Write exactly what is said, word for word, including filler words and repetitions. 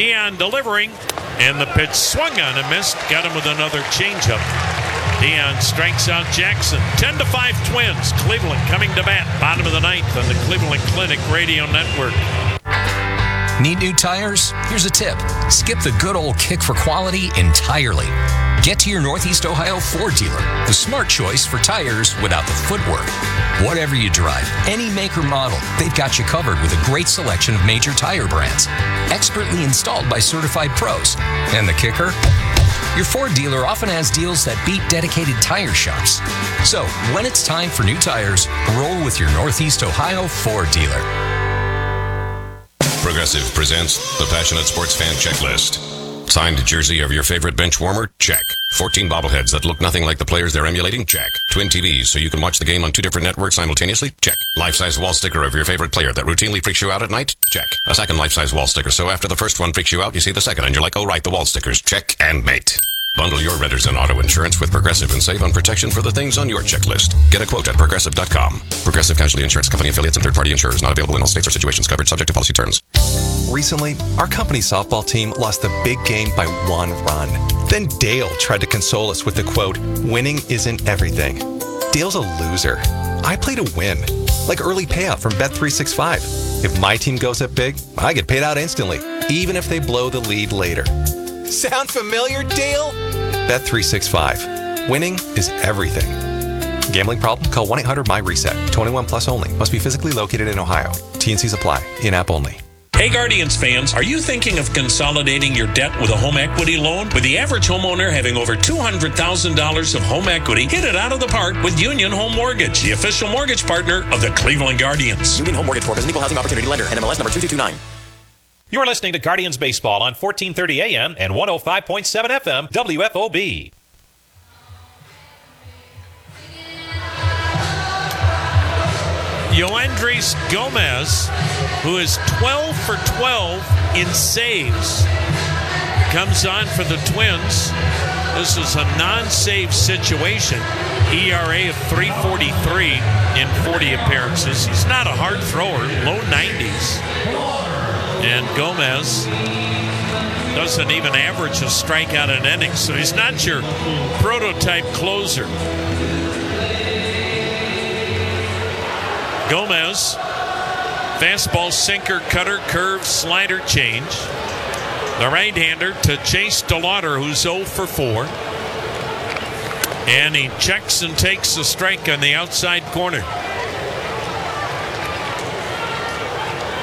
Dion delivering, and the pitch swung on and missed. Got him with another changeup. Dion strikes out Jackson. ten to five Twins. Cleveland coming to bat. Bottom of the ninth on the Cleveland Clinic Radio Network. Need new tires? Here's a tip. Skip the good old kick for quality entirely. Get to your Northeast Ohio Ford dealer. The smart choice for tires without the footwork. Whatever you drive, any make or model, they've got you covered with a great selection of major tire brands. Expertly installed by certified pros. And the kicker? Your Ford dealer often has deals that beat dedicated tire shops. So, when it's time for new tires, roll with your Northeast Ohio Ford dealer. Progressive presents the Passionate Sports Fan Checklist. Signed jersey of your favorite bench warmer? Check. fourteen bobbleheads that look nothing like the players they're emulating? Check. Twin T Vs so you can watch the game on two different networks simultaneously? Check. Life-size wall sticker of your favorite player that routinely freaks you out at night? Check. A second life-size wall sticker so after the first one freaks you out, you see the second and you're like, oh right, the wall stickers. Check and mate. Bundle your renters and auto insurance with Progressive and save on protection for the things on your checklist. Get a quote at Progressive dot com. Progressive Casualty Insurance Company affiliates and third-party insurers not available in all states or situations covered subject to policy terms. Recently, our company softball team lost the big game by one run. Then Dale tried to console us with the quote, winning isn't everything. Dale's a loser. I play to win. Like early payout from Bet three sixty-five. If my team goes up big, I get paid out instantly, even if they blow the lead later. Sound familiar, Dale? Bet three sixty-five. Winning is everything. Gambling problem? Call one eight hundred my reset. twenty-one plus only. Must be physically located in Ohio. T and Cs apply. In-app only. Hey Guardians fans, are you thinking of consolidating your debt with a home equity loan? With the average homeowner having over two hundred thousand dollars of home equity, hit it out of the park with Union Home Mortgage, the official mortgage partner of the Cleveland Guardians. Union Home Mortgage Corp is an equal housing opportunity lender. N M L S number two two two nine. You're listening to Guardians Baseball on fourteen thirty A M and one oh five point seven F M W F O B. Yoendrys Gomez, who is twelve for twelve in saves, comes on for the Twins. This is a non-save situation. E R A of three forty-three in forty appearances. He's not a hard thrower, low nineties. And Gomez doesn't even average a strikeout an inning, so he's not your prototype closer. Gomez, fastball, sinker, cutter, curve, slider, change. The right-hander to Chase DeLauder, who's oh for four. And he checks and takes the strike on the outside corner.